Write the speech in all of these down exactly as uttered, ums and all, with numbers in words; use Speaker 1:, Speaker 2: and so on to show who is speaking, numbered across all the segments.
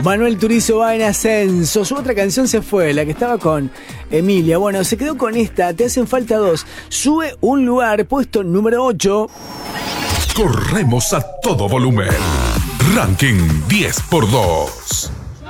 Speaker 1: Manuel Turizo va en ascenso. Su otra canción se fue, la que estaba con Emilia. Bueno, se quedó con esta. Te hacen falta dos. Sube un lugar, puesto número ocho.
Speaker 2: Corremos a todo volumen. Ranking diez por dos.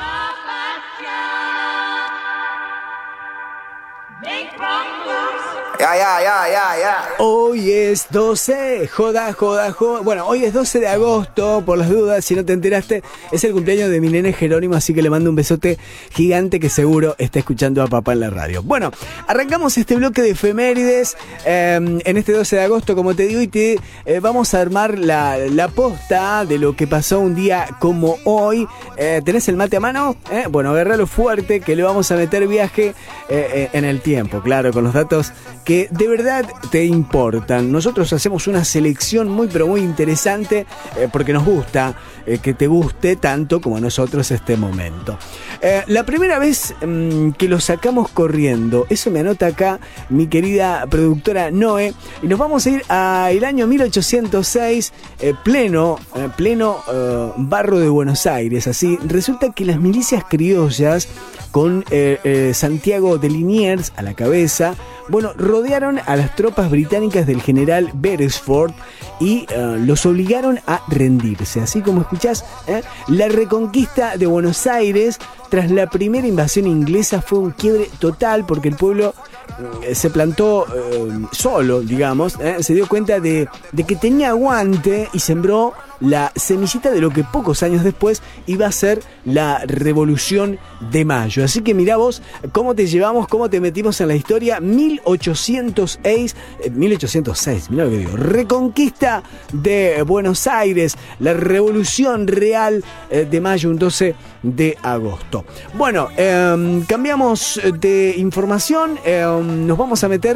Speaker 3: Ya, ya, ya, ya, ya.
Speaker 1: Hoy es doce, joda, joda, joda. Bueno, hoy es doce de agosto, por las dudas, si no te enteraste, es el cumpleaños de mi nene Jerónimo, así que le mando un besote gigante que seguro está escuchando a papá en la radio. Bueno, arrancamos este bloque de efemérides eh, en este doce de agosto, como te digo, y te eh, vamos a armar la, la posta de lo que pasó un día como hoy. Eh, ¿Tenés el mate a mano? ¿Eh? Bueno, agárralo fuerte, que le vamos a meter viaje eh, eh, en el tiempo, claro, con los datos que de verdad te importan. Nosotros hacemos una selección muy pero muy interesante eh, porque nos gusta eh, que te guste tanto como a nosotros este momento. Eh, la primera vez mmm, que lo sacamos corriendo, eso me anota acá mi querida productora Noé, y nos vamos a ir al año mil ochocientos seis, eh, pleno, eh, pleno eh, barro de Buenos Aires. Así, resulta que las milicias criollas con eh, eh, Santiago de Liniers a la cabeza, bueno, rodearon a las tropas británicas del general Beresford y uh, los obligaron a rendirse. Así como escuchás, ¿eh? La reconquista de Buenos Aires tras la primera invasión inglesa fue un quiebre total porque el pueblo eh, se plantó eh, solo, digamos, ¿eh? Se dio cuenta de, de que tenía aguante y sembró la semillita de lo que pocos años después iba a ser la Revolución de Mayo. Así que mirá vos cómo te llevamos, cómo te metimos en la historia. mil ochocientos seis, eh, mil ochocientos seis, mirá lo que digo, reconquista de Buenos Aires, la Revolución Real eh, de Mayo, un doce de agosto. Bueno, eh, cambiamos de información, eh, nos vamos a meter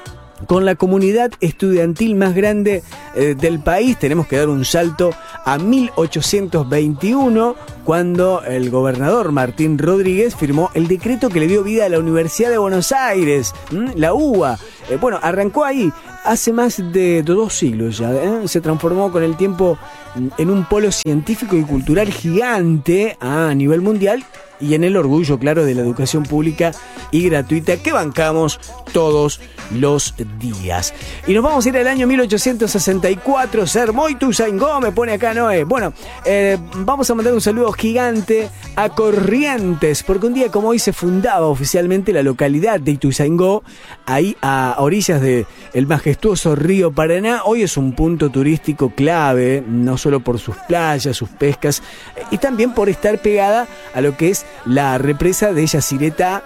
Speaker 1: con la comunidad estudiantil más grande eh, del país. Tenemos que dar un salto a mil ochocientos veintiuno, cuando el gobernador Martín Rodríguez firmó el decreto que le dio vida a la Universidad de Buenos Aires, ¿m? La U B A. Eh, bueno, arrancó ahí hace más de dos siglos ya, ¿eh? Se transformó con el tiempo en un polo científico y cultural gigante a nivel mundial y en el orgullo, claro, de la educación pública y gratuita que bancamos todos los días. Y nos vamos a ir al año mil ochocientos sesenta y cuatro. Ser muy Ituzaingó, me pone acá Noé. Bueno, eh, vamos a mandar un saludo gigante a Corrientes, porque un día como hoy se fundaba oficialmente la localidad de Ituzaingó, ahí a orillas del majestuoso río Paraná. Hoy es un punto turístico clave, no solo por sus playas, sus pescas, y también por estar pegada a lo que es la represa de Yacyretá,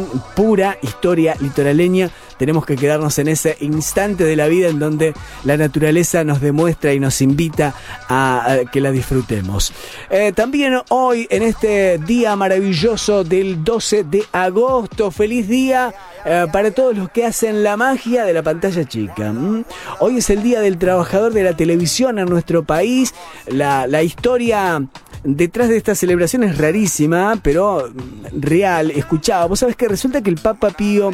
Speaker 1: pura historia litoraleña. Tenemos que quedarnos en ese instante de la vida en donde la naturaleza nos demuestra y nos invita a, a que la disfrutemos. Eh, también hoy, en este día maravilloso del doce de agosto, feliz día eh, para todos los que hacen la magia de la pantalla chica. ¿Mm? Hoy es el Día del Trabajador de la Televisión en nuestro país. La, la historia detrás de esta celebración es rarísima, pero real. Escuchaba, vos sabés que resulta que el Papa Pío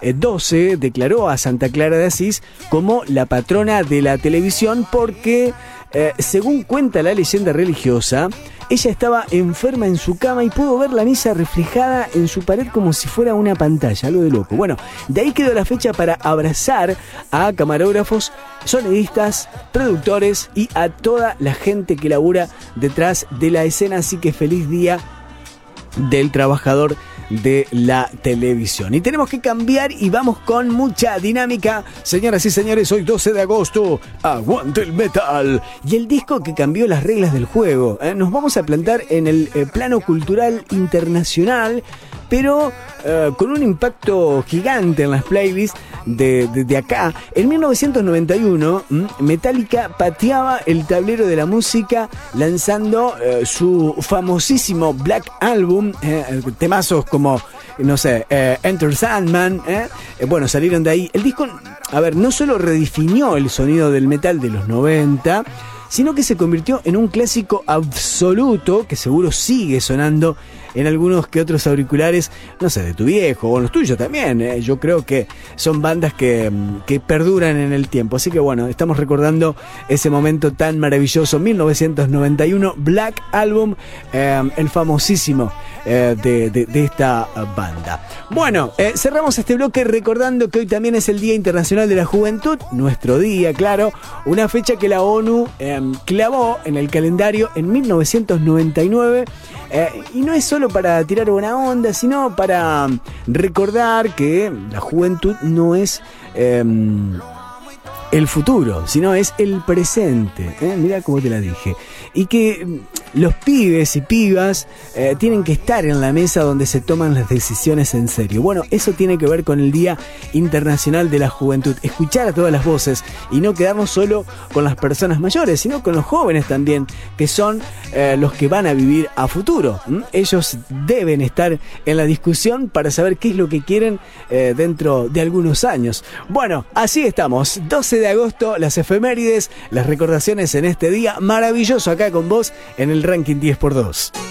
Speaker 1: doce declaró a Santa Clara de Asís como la patrona de la televisión porque, eh, según cuenta la leyenda religiosa, ella estaba enferma en su cama y pudo ver la misa reflejada en su pared como si fuera una pantalla, algo de loco. Bueno, de ahí quedó la fecha para abrazar a camarógrafos, sonidistas, productores y a toda la gente que labura detrás de la escena. Así que feliz día del trabajador de la televisión. Y tenemos que cambiar y vamos con mucha dinámica. Señoras y señores, hoy doce de agosto, aguante el metal. Y el disco que cambió las reglas del juego. ¿eh? Nos vamos a plantar en el eh, plano cultural internacional, pero eh, con un impacto gigante en las playlists de, de, de acá. En mil novecientos noventa y uno, Metallica pateaba el tablero de la música lanzando eh, su famosísimo Black Album, eh, temazos como, no sé, eh, Enter Sandman, eh. Eh, bueno, salieron de ahí. El disco, a ver, no solo redefinió el sonido del metal de los noventa, sino que se convirtió en un clásico absoluto que seguro sigue sonando en algunos que otros auriculares, no sé, de tu viejo o los tuyos también. ¿eh? Yo creo que son bandas que, que perduran en el tiempo. Así que bueno, estamos recordando ese momento tan maravilloso, mil novecientos noventa y uno, Black Album, eh, el famosísimo eh, de, de, de esta banda. Bueno, eh, cerramos este bloque recordando que hoy también es el Día Internacional de la Juventud, nuestro día, claro, una fecha que la ONU eh, clavó en el calendario en mil novecientos noventa y nueve, eh, y no es solo para tirar buena onda, sino para recordar que la juventud no es eh, el futuro, sino es el presente. ¿eh? Mirá cómo te la dije. Y que los pibes y pibas eh, tienen que estar en la mesa donde se toman las decisiones en serio. Bueno, eso tiene que ver con el Día Internacional de la Juventud. Escuchar a todas las voces y no quedarnos solo con las personas mayores, sino con los jóvenes también, que son eh, los que van a vivir a futuro. ¿Mm? Ellos deben estar en la discusión para saber qué es lo que quieren eh, dentro de algunos años. Bueno, así estamos. doce de agosto, las efemérides, las recordaciones en este día maravilloso acá con vos en el Ranking diez por dos.